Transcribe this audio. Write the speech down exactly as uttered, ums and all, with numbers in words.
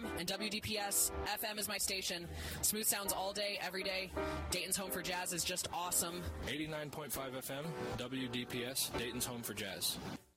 M, and W D P S F M is my station. Smooth sounds all day, every day. Dayton's Home for Jazz is just awesome. eighty-nine point five F M, W D P S, Dayton's Home for Jazz.